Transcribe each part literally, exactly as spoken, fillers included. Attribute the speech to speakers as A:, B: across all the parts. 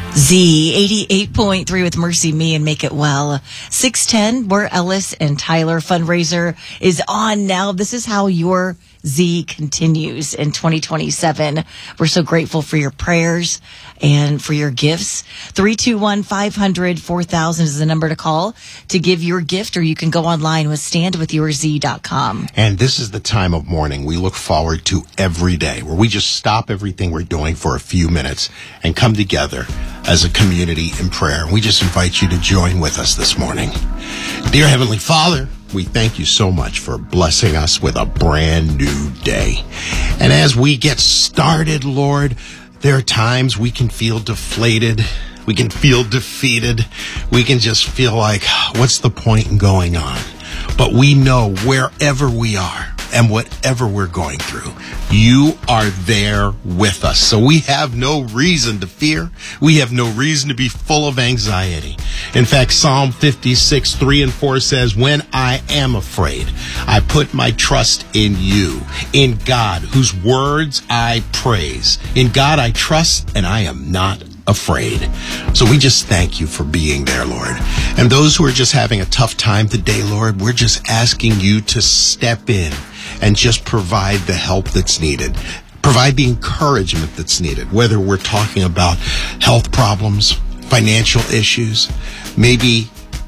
A: Z eighty-eight point three with Mercy Me and Make It Well. six ten, where Ellis and Tyler fundraiser is on now. This is how your Z continues in twenty twenty-seven. We're so grateful for your prayers and for your gifts. three two one, five hundred, four thousand is the number to call to give your gift, or you can go online with stand with your z dot com.
B: And this is the time of morning we look forward to every day, where we just stop everything we're doing for a few minutes and come together as a community in prayer. We just invite you to join with us this morning. Dear Heavenly Father, we thank you so much for blessing us with a brand new day. And as we get started, Lord, there are times we can feel deflated. We can feel defeated. We can just feel like, what's the point in going on? But we know wherever we are and whatever we're going through, you are there with us. So we have no reason to fear. We have no reason to be full of anxiety. In fact, Psalm fifty-six, three and four says, when I am afraid, I put my trust in you, in God, whose words I praise. In God I trust, and I am not afraid. So we just thank you for being there, Lord. And those who are just having a tough time today, Lord, we're just asking you to step in and just provide the help that's needed. Provide the encouragement that's needed, whether we're talking about health problems, financial issues, maybe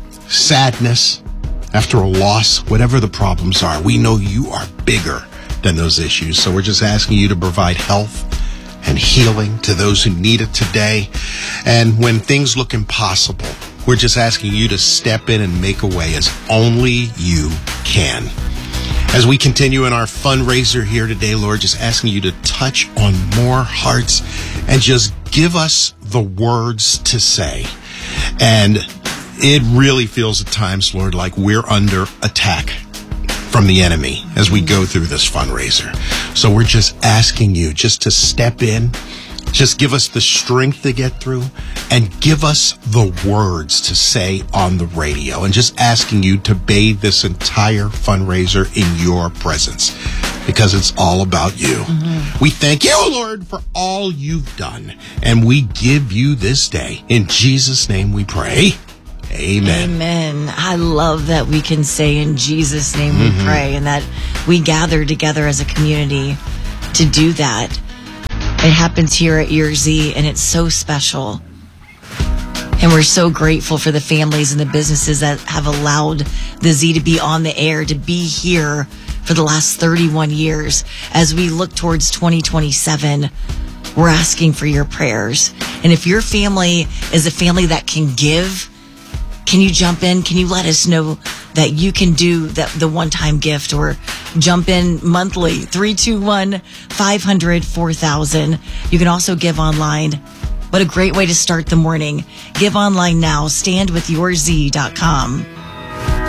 B: sadness after a loss, whatever the problems are. We know you are bigger than those issues. So we're just asking you to provide health and healing to those who need it today. And when things look impossible, we're just asking you to step in and make a way as only you can. As we continue in our fundraiser here today, Lord, just asking you to touch on more hearts and just give us the words to say. And it really feels at times, Lord, like we're under attack from the enemy as we go through this fundraiser. So we're just asking you just to step in, just give us the strength to get through, and give us the words to say on the radio, and just asking you to bathe this entire fundraiser in your presence, because it's all about you. Mm-hmm. We thank you, Lord, for all you've done, and we give you this day. In Jesus' name we pray. Amen.
A: Amen. I love that we can say in Jesus' name we mm-hmm. pray, and that we gather together as a community to do that. It happens here at Your Z, and it's so special. And we're so grateful for the families and the businesses that have allowed the Z to be on the air, to be here for the last thirty-one years. As we look towards twenty twenty-seven, we're asking for your prayers. And if your family is a family that can give, can you jump in? Can you let us know that you can do that, the one-time gift, or jump in monthly? three two one, five hundred, four thousand. You can also give online. What a great way to start the morning. Give online now. stand with your z dot com.